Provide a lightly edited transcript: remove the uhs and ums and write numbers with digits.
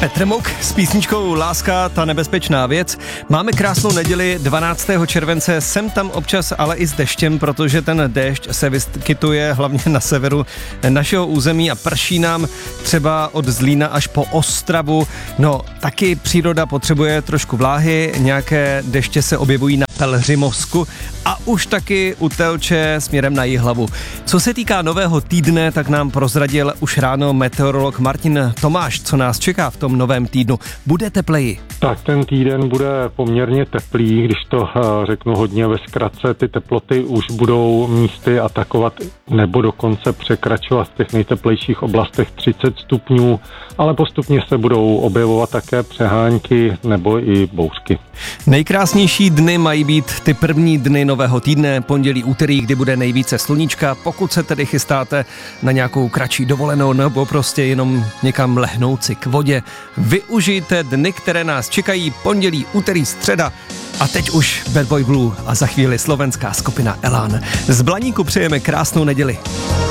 Petr Mouk s písničkou Láska, ta nebezpečná věc. Máme krásnou neděli 12. července, sem tam občas ale i s deštěm, protože ten déšť se vyskytuje hlavně na severu našeho území a prší nám třeba od Zlína až po Ostravu. No, taky příroda potřebuje trošku vláhy, nějaké deště se objevují na Pelhřimovsku a už taky u Telče směrem na Jihlavu. Co se týká nového týdne, tak nám prozradil už ráno meteorolog Martin Tomáš, co nás čeká v tom novém týdnu. Bude tepleji? Tak ten týden bude poměrně teplý, když to řeknu hodně ve zkratce, ty teploty už budou místy atakovat nebo dokonce překračovat v těch nejteplejších oblastech 30 stupňů, ale postupně se budou objevovat také přehánky nebo i bouřky. Nejkrásnější dny mají být ty první dny nového týdne, pondělí, úterý, kdy bude nejvíce sluníčka. Pokud se tedy chystáte na nějakou kratší dovolenou nebo prostě jenom někam lehnout si k vodě, využijte dny, které nás čekají, pondělí, úterý, středa. A teď už Bad Boy Blue a za chvíli slovenská skupina Elán. Z Blaníku přejeme krásnou neděli.